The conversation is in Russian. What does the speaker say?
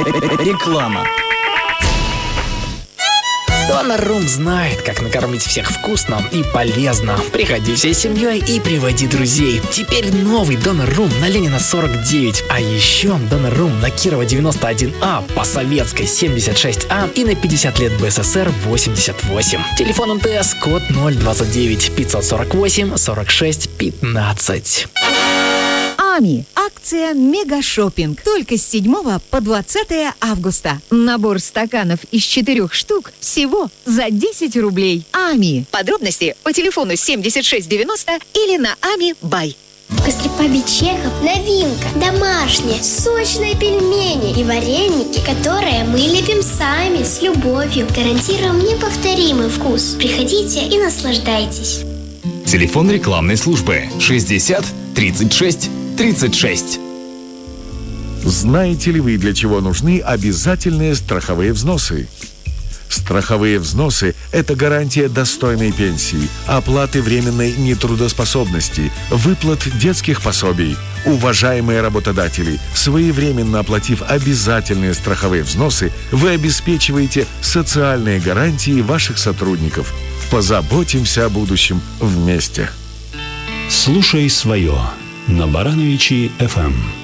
Реклама. Донор-Рум знает, как накормить всех вкусно и полезно. Приходи всей семьей и приводи друзей. Теперь новый Донор-Рум на Ленина 49. А еще Донор-Рум на Кирова 91А, по Советской 76А и на 50 лет БССР 88. Телефон МТС код 029 548 46 15. АМИ. Акция «Мегашоппинг». Только с 7 по 20 августа. Набор стаканов из 4 штук всего за 10 рублей. АМИ. Подробности по телефону 7690 или на АМИ Бай. В гастропабе Чехов новинка. Домашние, сочные пельмени и вареники, которые мы лепим сами, с любовью. Гарантируем неповторимый вкус. Приходите и наслаждайтесь. Телефон рекламной службы 60 36 36. Знаете ли вы, для чего нужны обязательные страховые взносы? Страховые взносы – это гарантия достойной пенсии, оплаты временной нетрудоспособности, выплат детских пособий. Уважаемые работодатели, своевременно оплатив обязательные страховые взносы, вы обеспечиваете социальные гарантии ваших сотрудников. Позаботимся о будущем вместе. Слушай свое на Барановичи ФМ.